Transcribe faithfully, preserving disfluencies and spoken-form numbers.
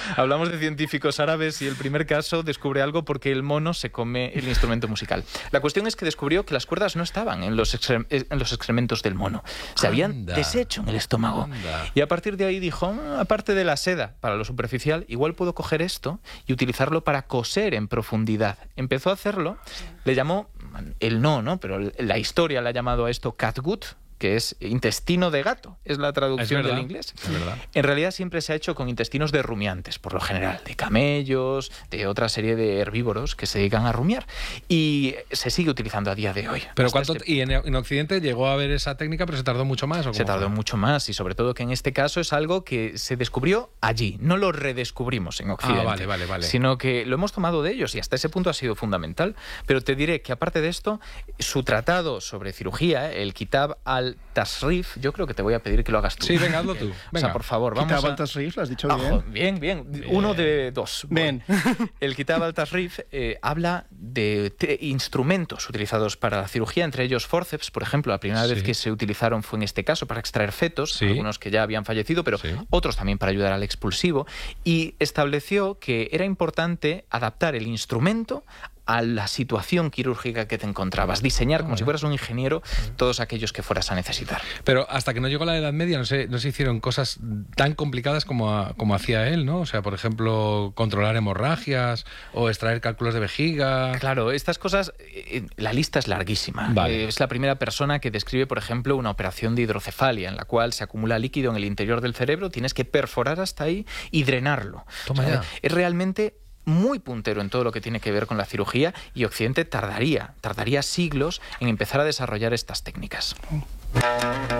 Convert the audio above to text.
Hablamos de científicos árabes y el primer caso descubre algo porque el mono se come el instrumento musical. La cuestión es que descubrió que las cuerdas no estaban en los, excre en los excrementos del mono. Se habían Anda, deshecho en el estómago. anda. Y a partir de ahí dijo, "Mm, aparte de la seda para lo superficial, igual puedo coger esto y utilizarlo para coser en profundidad". Empezó a hacerlo, le llamó, él no, ¿no? Pero la historia le ha llamado a esto catgut, que es intestino de gato, es la traducción Es verdad, del inglés. es verdad. En realidad siempre se ha hecho con intestinos de rumiantes, por lo general, de camellos, de otra serie de herbívoros que se dedican a rumiar. Y se sigue utilizando a día de hoy. Pero Hasta cuánto este- y en, en Occidente llegó a haber esa técnica, pero se tardó mucho más. ¿o Se cómo tardó fue? mucho más y sobre todo que en este caso es algo que se descubrió allí, no lo redescubrimos en Occidente, Ah, vale, vale, vale. sino que lo hemos tomado de ellos y hasta ese punto ha sido fundamental. Pero te diré que aparte de esto, su tratado sobre cirugía, el Kitab al-Tasrif, yo creo que te voy a pedir que lo hagas tú. Sí, venga, hazlo tú. O Venga. sea, por favor, vamos Kitab a... al-Tasrif, lo has dicho Ojo, bien. bien, bien, Bien. uno de dos. Bien. El Kitab al-Tasrif eh, habla de te- instrumentos utilizados para la cirugía, entre ellos forceps, por ejemplo. La primera Sí. vez que se utilizaron fue en este caso para extraer fetos, Sí. algunos que ya habían fallecido, pero Sí. otros también para ayudar al expulsivo. Y estableció que era importante adaptar el instrumento a la situación quirúrgica que te encontrabas, diseñar como Vale. si fueras un ingeniero todos aquellos que fueras a necesitar. Pero hasta que no llegó la Edad Media no se, no se hicieron cosas tan complicadas como, a- como hacía él, ¿no? O sea, por ejemplo, controlar hemorragias o extraer cálculos de vejiga. Claro, estas cosas, eh, la lista es larguísima. Vale. Eh, es la primera persona que describe, por ejemplo, una operación de hidrocefalia en la cual se acumula líquido en el interior del cerebro, tienes que perforar hasta ahí y drenarlo. Toma O sea, ya. Es realmente muy puntero en todo lo que tiene que ver con la cirugía y Occidente tardaría, tardaría siglos en empezar a desarrollar estas técnicas.